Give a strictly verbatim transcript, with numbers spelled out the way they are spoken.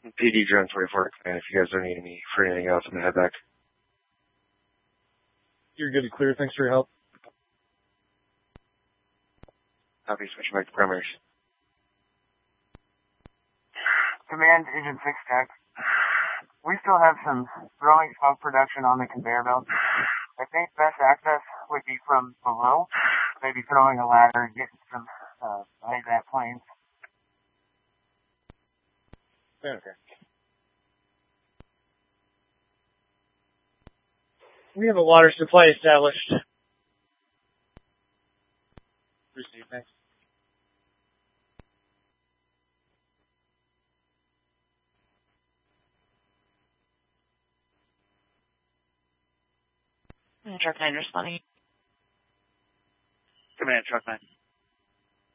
P D Drone twenty-four, and if you guys don't need me for anything else, I'm going to head back. You're good to clear. Thanks for your help. Copy, switching back to primaries. Command, Agent six Tech. We still have some growing smoke production on the conveyor belt. I think best access would be from below, maybe throwing a ladder and getting some uh, high-vat planes. Okay. We have a water supply established. Receive, thanks. Truck nine responding. Command, Truck nine.